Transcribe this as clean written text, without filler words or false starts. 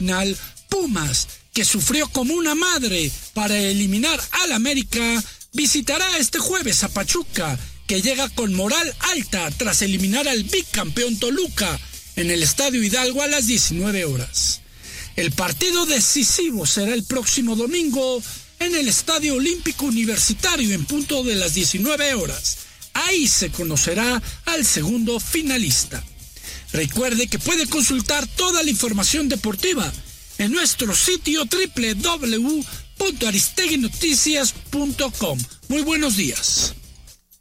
final, Pumas, que sufrió como una madre para eliminar al América, visitará este jueves a Pachuca, que llega con moral alta tras eliminar al bicampeón Toluca en el Estadio Hidalgo a las 19 horas. El partido decisivo será el próximo domingo en el Estadio Olímpico Universitario en punto de las 19 horas. Ahí se conocerá al segundo finalista. Recuerde que puede consultar toda la información deportiva en nuestro sitio www.aristeguinoticias.com. Muy buenos días.